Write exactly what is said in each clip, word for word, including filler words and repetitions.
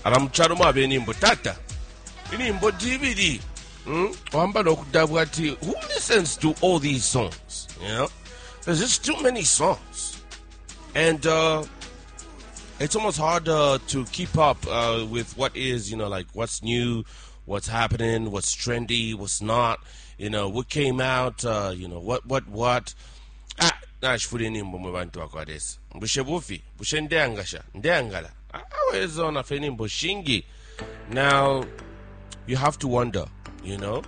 aramucharo mabe nimbo tata inimbo D V D hmm wamba nokudabwa ati who listens to all these songs, you know? There's just too many songs, and uh it's almost hard uh, to keep up uh, with what is, you know, like what's new, what's happening, what's trendy, what's not, you know, what came out, uh, you know, what, what, what. Ah, nashifuri nimbo mbantu wakwadesi. Mbushe bufi, mbushe ndeangasha, ndeangala. Aweza ona fe nimbo shingi. Now, you have to wonder, you know.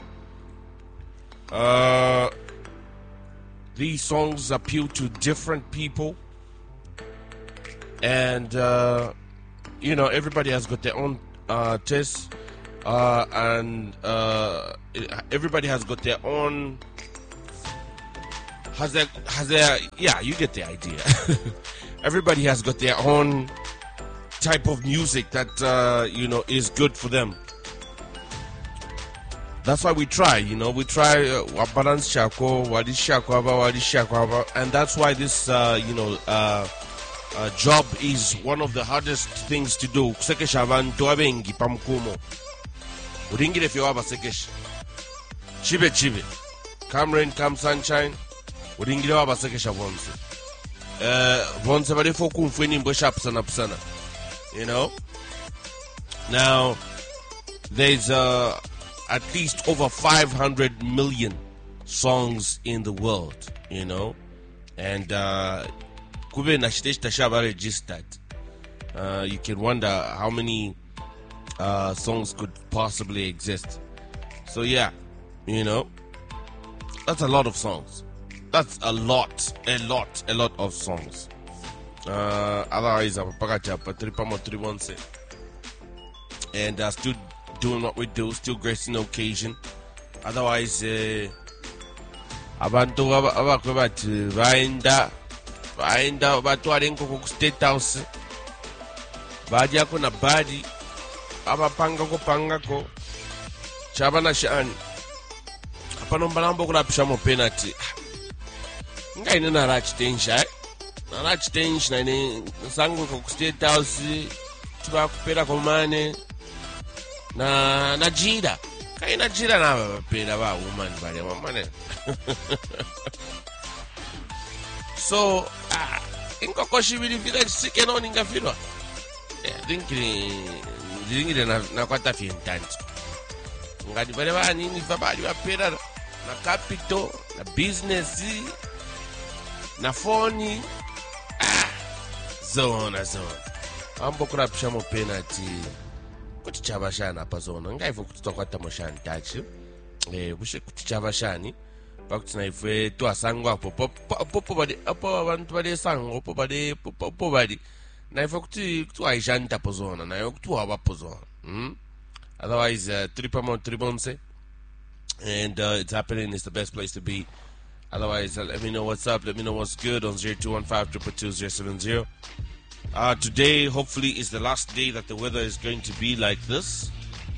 Uh, these songs appeal to different people. And, uh, you know, everybody has got their own uh, taste. Uh, and uh, everybody has got their own... Has their... Has their yeah, you get the idea. Everybody has got their own type of music that, uh, you know, is good for them. That's why we try, you know, we try Wabalans Shako, Wadi Shako, Wadi Shako, and that's why this, uh, you know, uh, uh, job is one of the hardest things to do. Kusekesha abantu abengi pamkumo. Uringire fyo aba sekesha. Chibe chibe. Come rain, come sunshine. Uringire aba sekesha bonse. Uh, bonse bade foku mfweni mbosha pusana pusana. You know? Now, there's, uh, at least over five hundred million songs in the world, you know, and uh, registered. Uh, you can wonder how many uh, songs could possibly exist. So yeah, you know, that's a lot of songs. That's a lot, a lot, a lot of songs. Uh, otherwise, I'm and uh, still doing what we do, still gracing the occasion. Otherwise, uh, abantu abakwe bati baenda baenda batwale nkoko ku State House bajja ko na badi abapanga ko pangako chabana shani apano mbalambo kulapisha mo penalty ngai nina rach tension na rach tension na sangu ko ku State House tuba kupera ko mane na najira kai najira na pera ba woman bale mama. So ah inkoko shibiri village sikeno ningafirwa I think ndingire na na kwata fientanti ngadi bale ba nini babali ba pera na capital na business na phone ah zona zona ambo kurapisha mo penalty kuti chabashana apa zona ngaivo kuti twakwata moshani tachi eh kushe kuti chabashani pakuti naife twasangwa apo popo bade apo abantu bade sango popo bade popo bade naife kuti twaishanta po zona nayo kuti waba po zona hmm otherwise uh, tripamo tribonse and uh, it's happening. It's the best place to be. Otherwise, uh, let me know what's up, let me know what's good on zero two one five two two two zero seven zero. Uh, today, hopefully, is the last day that the weather is going to be like this.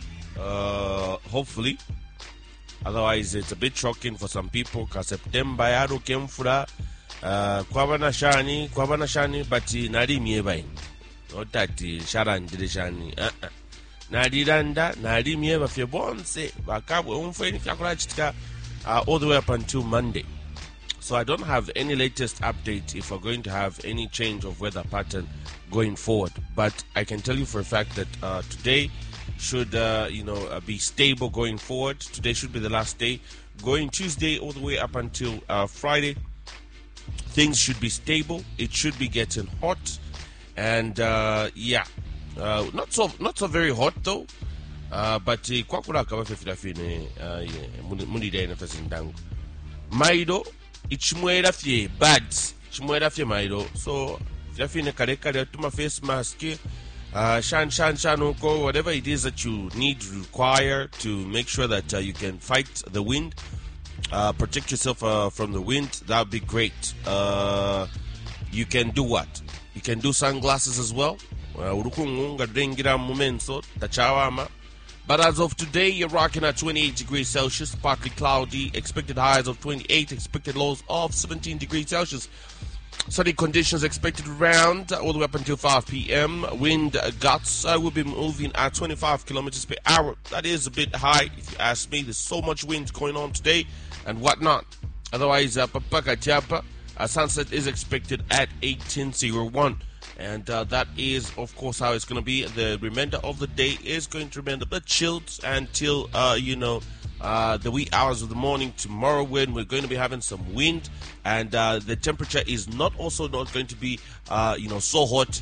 Uh, hopefully. Otherwise, it's a bit shocking for some people. Because September, yaro kemfura, kwabana shani, kwabana shani, bati nari mieba. Not that sharan dirishani. Nari randa, nari mieba fye bonse. Bakabwe umfweni fyakura chitika all the way up until Monday. So I don't have any latest update if we're going to have any change of weather pattern going forward. But I can tell you for a fact that uh, today should, uh, you know, uh, be stable going forward. Today should be the last day. Going Tuesday all the way up until uh, Friday, things should be stable. It should be getting hot, and uh, yeah, uh, not so not so very hot though. Uh, but kwa kula kama fifilafine muni day na fesindangu. Maido ichimwera fye bad chimwera fye maido so filafine kare kare tuma face mask uh shan shan shan uko whatever it is that you need require to make sure that uh, you can fight the wind, uh protect yourself uh, from the wind. That would be great. Uh you can do what you can do sunglasses as well. Urukunga dringira momenso tachawama. But as of today, you're rocking at twenty-eight degrees Celsius, partly cloudy, expected highs of twenty-eight, expected lows of seventeen degrees Celsius. Sunny conditions expected around all the way up until five p m Wind gusts uh, will be moving at twenty-five kilometers per hour. That is a bit high, if you ask me. There's so much wind going on today and whatnot. Otherwise, uh, Papaka Tiapa, uh, sunset is expected at eighteen oh one. And uh, that is, of course, how it's going to be. The remainder of the day is going to remain a bit chilled until, uh, you know, uh, the wee hours of the morning tomorrow, when we're going to be having some wind. And uh, the temperature is not also not going to be, uh, you know, so hot.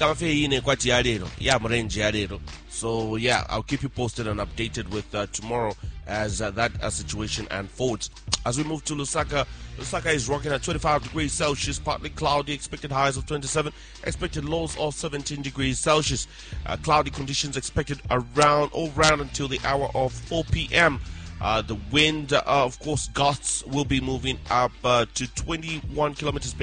So, yeah, I'll keep you posted and updated with uh, tomorrow as uh, that uh, situation unfolds. As we move to Lusaka, Lusaka is rocking at twenty-five degrees Celsius, partly cloudy, expected highs of twenty-seven, expected lows of seventeen degrees Celsius. Uh, cloudy conditions expected around, all around until the hour of four p m Uh, the wind, uh, of course, gusts will be moving up uh, to twenty-one kilometers per